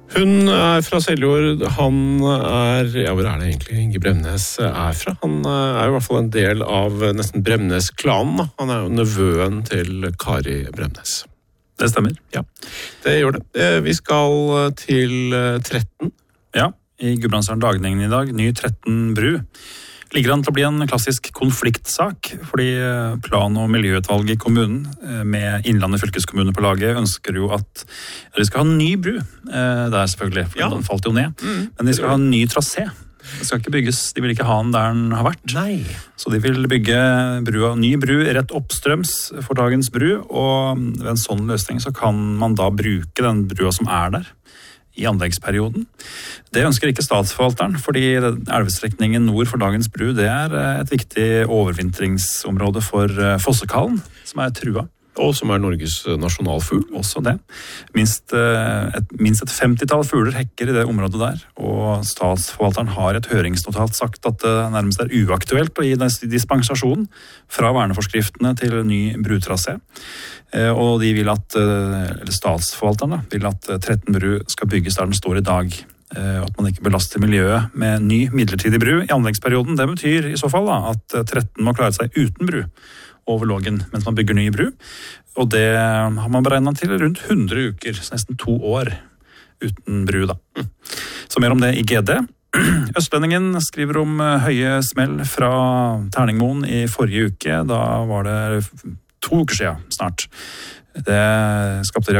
Hun fra Seljord, han hvor det egentlig Inge Bremnes fra? Han jo I hvert fall en del av nesten Bremnes-klanen, da. Han jo nevøen til Kari Bremnes. Det stemmer. Ja, det gjør det. Vi skal til 13. Ja, I Gudbrandsdalen Dagningen I dag, ny 13 bru. Ligger an til å bli en klassisk konfliktsak, fordi plan- og miljøutvalget I kommunen, med Innlandet fylkeskommune på laget, ønsker jo at de skal ha en ny bru. Det selvfølgelig, for den falt jo ned. Men de skal ha en ny trasé. Det skal ikke bygges, de vil ikke ha den der den har vært. Nei. Så de vil bygge ny bru rett oppstrøms for dagens bru, og ved en sånn løsning så kan man da bruke den brua som der. I anleggsperioden. Det ønsker ikke statsforvalteren, fordi elvestrekningen nord for dagens bru, det et viktig overvintringsområde for fossekallen, som trua. Og som Norges nasjonalfugl. Også det. Minst et 50-tall fugler hekker I det området der, og statsforvalteren har et høringsnotat sagt at det nærmest uaktuelt å gi dispensasjon fra verneforskriftene til ny brutrasé. Og de vil eller statsforvalterne vil at 13 bru skal bygges der den står I dag. At man ikke belaster miljøet med ny midlertidig bru I anleggsperioden. Det betyr I så fall da, at 13 må klare seg uten bru over Lågen mens man bygger ny bru. Og det har man beregnet til rundt 100 uker, så nesten 2 år uten bru da. Så mer om det I GD. Østlendingen skriver om høye smell fra Terningmoen I forrige uke. Da var det 2 uker siden snart. Det skapte